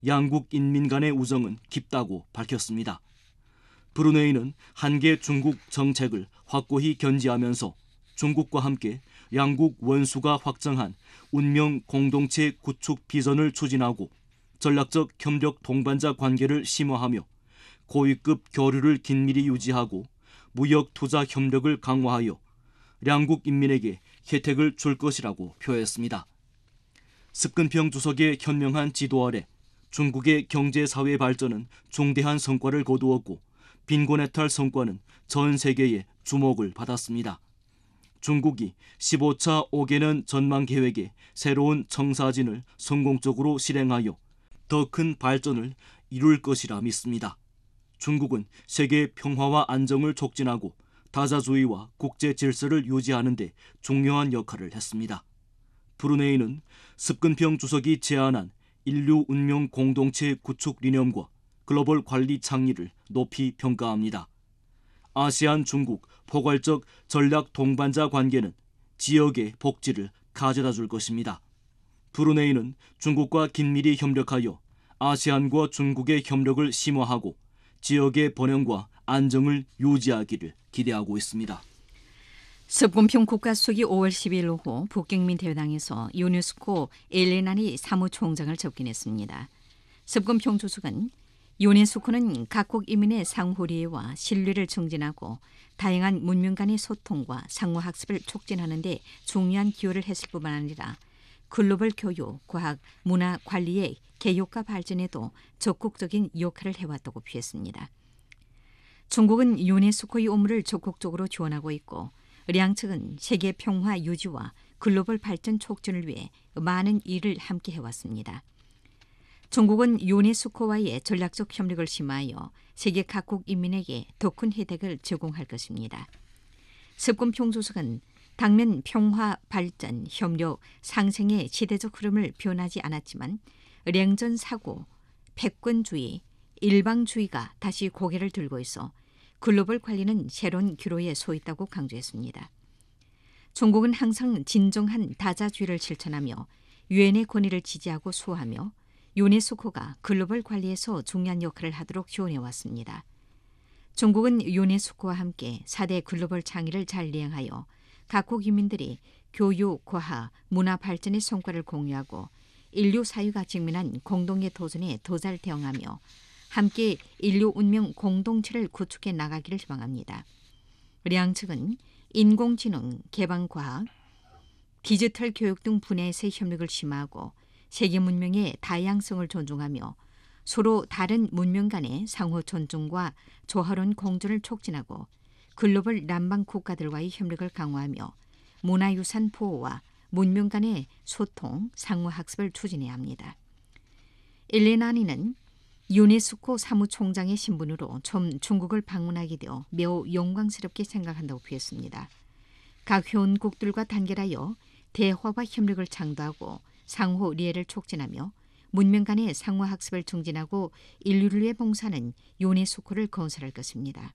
양국 인민 간의 우정은 깊다고 밝혔습니다. 브루네이는 한계 중국 정책을 확고히 견지하면서 중국과 함께 양국 원수가 확정한 운명 공동체 구축 비전을 추진하고 전략적 협력 동반자 관계를 심화하며 고위급 교류를 긴밀히 유지하고 무역 투자 협력을 강화하여 양국 인민에게 혜택을 줄 것이라고 표했습니다. 습근평 주석의 현명한 지도 아래 중국의 경제사회 발전은 중대한 성과를 거두었고 빈곤해탈 성과는 전 세계의 주목을 받았습니다. 중국이 15차 5개년 전망 계획의 새로운 청사진을 성공적으로 실행하여 더 큰 발전을 이룰 것이라 믿습니다. 중국은 세계 평화와 안정을 촉진하고 다자주의와 국제 질서를 유지하는 데 중요한 역할을 했습니다. 브루네이는 습근평 주석이 제안한 인류 운명 공동체 구축理念과 글로벌 관리 창의를 높이 평가합니다. 아세안 중국 포괄적 전략 동반자 관계는 지역의 복지를 가져다 줄 것입니다. 브루네이는 중국과 긴밀히 협력하여 아세안과 중국의 협력을 심화하고 지역의 번영과 안정을 유지하기를 기대하고 있습니다. 습근평 국가수석이 5월 12일 오후 북경민 대회당에서 유네스코 엘레나니 사무총장을 접견했습니다. 습근평 주석은 유네스코는 각국 인민의 상호리해와 신뢰를 증진하고 다양한 문명 간의 소통과 상호학습을 촉진하는 데 중요한 기여를 했을 뿐만 아니라 글로벌 교육, 과학, 문화 관리의 개혁과 발전에도 적극적인 역할을 해왔다고 표했습니다. 중국은 유네스코의 업무를 적극적으로 지원하고 있고 양측은 세계 평화 유지와 글로벌 발전 촉진을 위해 많은 일을 함께 해왔습니다. 중국은 유네스코와의 전략적 협력을 심화하여 세계 각국 인민에게 더 큰 혜택을 제공할 것입니다. 습근평 주석은 당면 평화, 발전, 협력, 상생의 시대적 흐름을 변하지 않았지만 냉전 사고, 패권주의, 일방주의가 다시 고개를 들고 있어 글로벌 관리는 새로운 기로에 서 있다고 강조했습니다. 중국은 항상 진정한 다자주의를 실천하며 유엔의 권위를 지지하고 수호하며 유네스코가 글로벌 관리에서 중요한 역할을 하도록 지원해왔습니다. 중국은 유네스코와 함께 4대 글로벌 창의를 잘 이행하여 각국 인민들이 교육, 과학, 문화 발전의 성과를 공유하고 인류 사회가 직면한 공동의 도전에 더 잘 대응하며 함께 인류 운명 공동체를 구축해 나가기를 희망합니다. 양측은 인공지능, 개방과학, 디지털 교육 등 분야에서의 협력을 심화하고 세계 문명의 다양성을 존중하며 서로 다른 문명 간의 상호 존중과 조화로운 공존을 촉진하고 글로벌 남방 국가들과의 협력을 강화하며 문화유산 보호와 문명 간의 소통, 상호학습을 추진해야 합니다. 엘레나니는 유네스코 사무총장의 신분으로 처음 중국을 방문하게 되어 매우 영광스럽게 생각한다고 표했습니다. 각 회원국들과 단결하여 대화와 협력을 창조하고 상호 리해를 촉진하며 문명 간의 상호학습을 증진하고 인류를 위해 봉사하는 유네스코를 건설할 것입니다.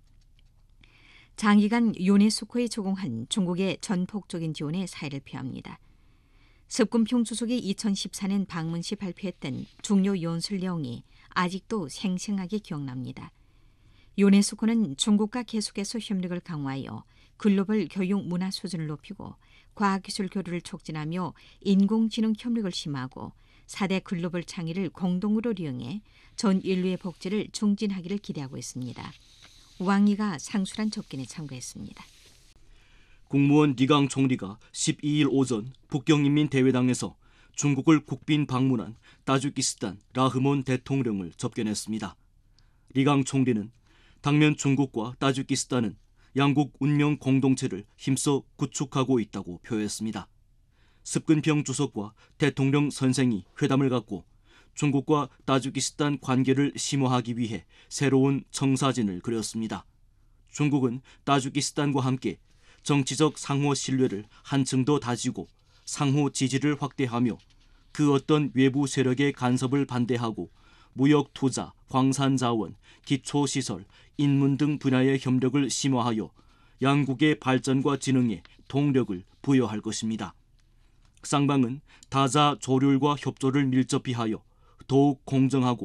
장기간 유네스코에 제공한 중국의 전폭적인 지원에 사의를 표합니다. 습근평 주석이 2014년 방문 시 발표했던 중요 연설 내용이 아직도 생생하게 기억납니다. 유네스코는 중국과 계속해서 협력을 강화하여 글로벌 교육 문화 수준을 높이고 과학기술 교류를 촉진하며 인공지능 협력을 심화하고 4대 글로벌 창의를 공동으로 이용해 전 인류의 복지를 증진하기를 기대하고 있습니다. 왕이가 상술한 접견에 참가했습니다. 국무원 리강 총리가 12일 오전 북경인민대회당에서 중국을 국빈 방문한 타지키스탄 라흐몬 대통령을 접견했습니다. 리강 총리는 당면 중국과 타지키스탄은 양국 운명 공동체를 힘써 구축하고 있다고 표했습니다. 습근평 주석과 대통령 선생이 회담을 갖고 중국과 타지키스탄 관계를 심화하기 위해 새로운 청사진을 그렸습니다. 중국은 타지키스탄과 함께 정치적 상호 신뢰를 한층 더 다지고 상호 지지를 확대하며 그 어떤 외부 세력의 간섭을 반대하고 무역 투자, 광산 자원, 기초시설, 인문 등 분야의 협력을 심화하여 양국의 발전과 진흥에 동력을 부여할 것입니다. 쌍방은 다자 조율과 협조를 밀접히 하여 더욱 공정하고